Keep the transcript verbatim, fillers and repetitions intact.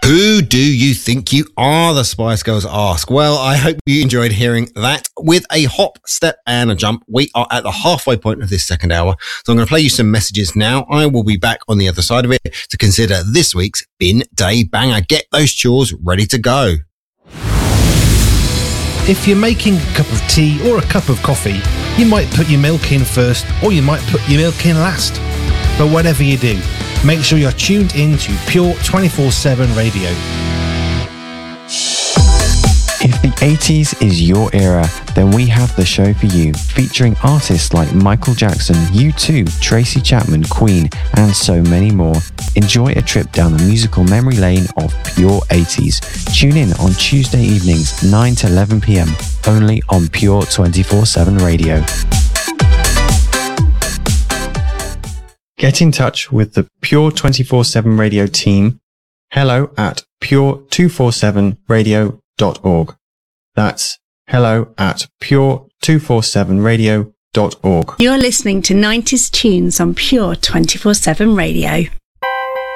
Who do you think you are, the Spice Girls ask? Well, I hope you enjoyed hearing that. With a hop, step and a jump, we are at the halfway point of this second hour. So I'm going to play you some messages now. I will be back on the other side of it to consider this week's Bin Day Banger. Get those chores ready to go. If you're making a cup of tea or a cup of coffee, you might put your milk in first or you might put your milk in last. But whatever you do, make sure you're tuned in to Pure twenty-four seven Radio. If the eighties is your era, then we have the show for you, featuring artists like Michael Jackson, U two, Tracy Chapman, Queen, and so many more. Enjoy a trip down the musical memory lane of Pure eighties. Tune in on Tuesday evenings, nine to eleven p.m, only on Pure twenty-four seven Radio. Get in touch with the Pure twenty-four seven Radio team. Hello at pure two forty-seven radio dot org. That's hello at pure two forty-seven radio dot org. You're listening to nineties tunes on Pure twenty-four seven Radio.